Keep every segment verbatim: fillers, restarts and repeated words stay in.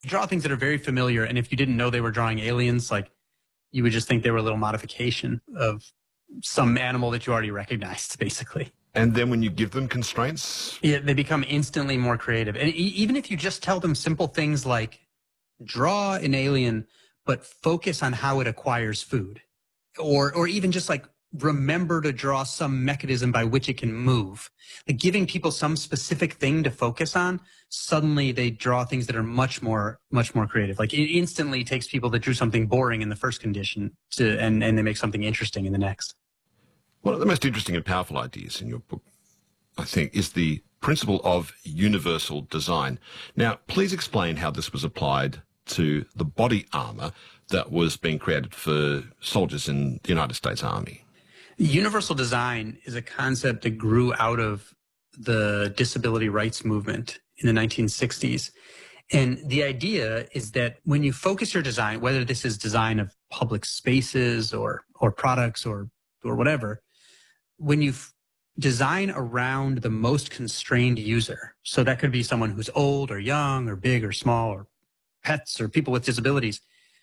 draw things that are very familiar. And if you didn't know they were drawing aliens, like you would just think they were a little modification of some animal that you already recognized, basically. And then when you give them constraints? Yeah, they become instantly more creative. And e- even if you just tell them simple things like draw an alien, but focus on how it acquires food, or or even just like remember to draw some mechanism by which it can move. Like giving people some specific thing to focus on, suddenly they draw things that are much more, much more creative. Like it instantly takes people that drew something boring in the first condition to, and, and they make something interesting in the next. One of the most interesting and powerful ideas in your book, I think, is the principle of universal design. Now, please explain how this was applied to the body armor that was being created for soldiers in the United States Army. Universal design is a concept that grew out of the disability rights movement in the nineteen sixties. And the idea is that when you focus your design, whether this is design of public spaces or, or products or, or whatever, when you design around the most constrained user, so that could be someone who's old or young or big or small or pets or people with disabilities,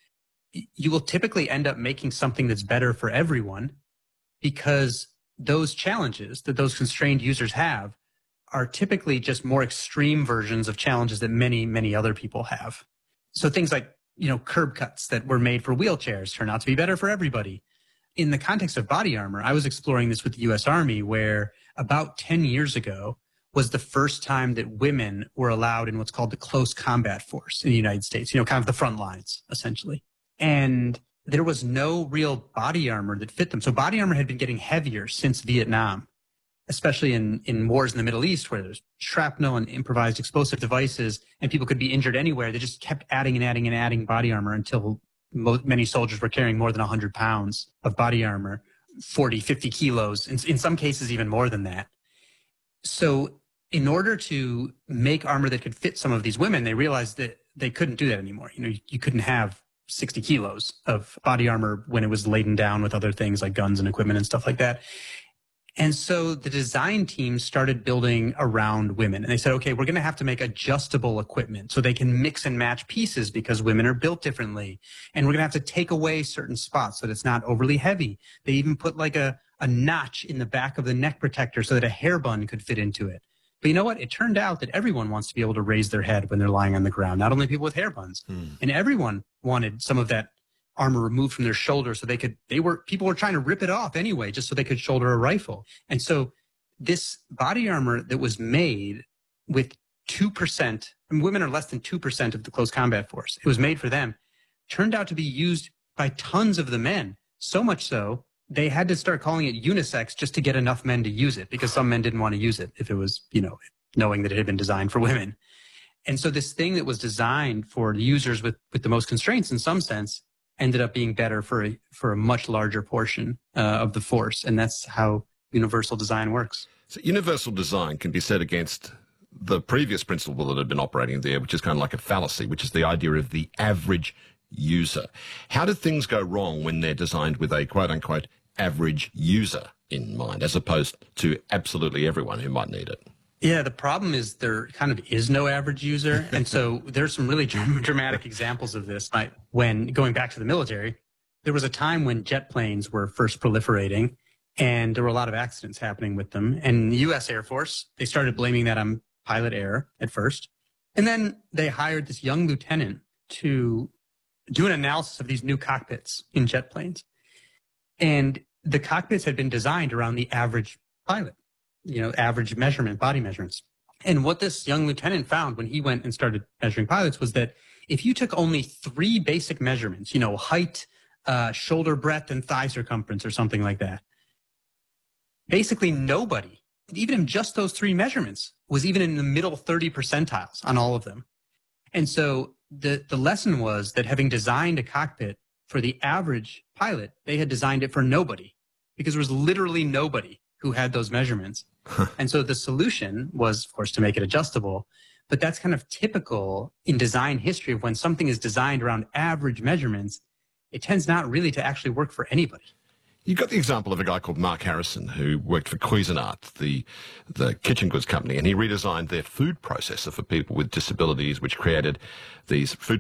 you will typically end up making something that's better for everyone, because those challenges that those constrained users have are typically just more extreme versions of challenges that many, many other people have. So things like, you know, curb cuts that were made for wheelchairs turn out to be better for everybody. In the context of body armor, I was exploring this with the U S Army, where about ten years ago was the first time that women were allowed in what's called the close combat force in the United States, you know, kind of the front lines, essentially. And there was no real body armor that fit them. So body armor had been getting heavier since Vietnam, especially in, in wars in the Middle East, where there's shrapnel and improvised explosive devices, and people could be injured anywhere. They just kept adding and adding and adding body armor until mo- many soldiers were carrying more than one hundred pounds of body armor, forty, fifty kilos, in, in some cases even more than that. So in order to make armor that could fit some of these women, they realized that they couldn't do that anymore. You know, you, you couldn't have sixty kilos of body armor when it was laden down with other things like guns and equipment and stuff like that. And so the design team started building around women. And they said, okay, we're going to have to make adjustable equipment so they can mix and match pieces because women are built differently. And we're going to have to take away certain spots so that it's not overly heavy. They even put like a, a notch in the back of the neck protector so that a hair bun could fit into it. But you know what? It turned out that everyone wants to be able to raise their head when they're lying on the ground, not only people with hair buns. Hmm. And everyone wanted some of that armor removed from their shoulder so they could, they were, people were trying to rip it off anyway, just so they could shoulder a rifle. And so this body armor that was made with two percent, and women are less than two percent of the close combat force, it was made for them, turned out to be used by tons of the men. So much so, they had to start calling it unisex just to get enough men to use it, because some men didn't want to use it if it was, you know, knowing that it had been designed for women. And so this thing that was designed for the users with, with the most constraints in some sense ended up being better for a, for a much larger portion uh, of the force. And that's how universal design works. So universal design can be set against the previous principle that had been operating there, which is kind of like a fallacy, which is the idea of the average user. How do things go wrong when they're designed with a quote-unquote average user in mind, as opposed to absolutely everyone who might need it? Yeah, the problem is there kind of is no average user. And so there's some really dramatic examples of this. I, when going back to the military, there was a time when jet planes were first proliferating, and there were a lot of accidents happening with them. And the U S Air Force, they started blaming that on pilot error at first. And then they hired this young lieutenant to do an analysis of these new cockpits in jet planes. And the cockpits had been designed around the average pilot, you know, average measurement, body measurements. And what this young lieutenant found when he went and started measuring pilots was that if you took only three basic measurements, you know, height, uh, shoulder breadth, and thigh circumference or something like that, basically nobody, even in just those three measurements, was even in the middle thirty percentiles on all of them. And so the, the lesson was that having designed a cockpit for the average pilot, they had designed it for nobody, because there was literally nobody who had those measurements. And so the solution was, of course, to make it adjustable. But that's kind of typical in design history of when something is designed around average measurements, it tends not really to actually work for anybody. You got the example of a guy called Mark Harrison who worked for Cuisinart, the the kitchen goods company, and he redesigned their food processor for people with disabilities, which created these food